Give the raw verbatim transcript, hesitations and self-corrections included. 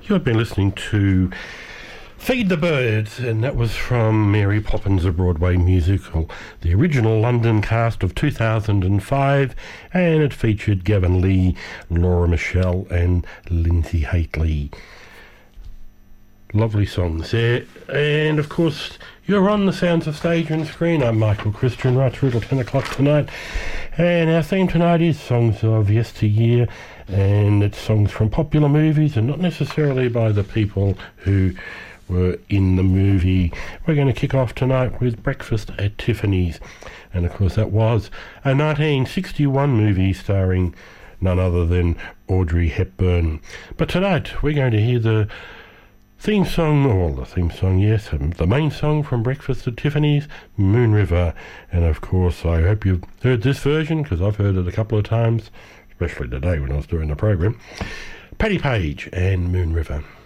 You have been listening to Feed the Birds, and that was from Mary Poppins, a Broadway musical, the original London cast of two thousand five, and it featured Gavin Lee, Laura Michelle and Lindsay Haitley. Lovely songs there. And of course, you're on the Sounds of Stage and Screen. I'm Michael Christian, right through till ten o'clock tonight. And our theme tonight is songs of yesteryear, and it's songs from popular movies and not necessarily by the people who were in the movie. We're going to kick off tonight with Breakfast at Tiffany's. And of course that was a nineteen sixty-one movie starring none other than Audrey Hepburn. But tonight we're going to hear the theme song, or the theme song, yes, the main song from Breakfast at Tiffany's, Moon River. And of course, I hope you've heard this version, because I've heard it a couple of times, especially today when I was doing the program. Paddy Page and Moon River.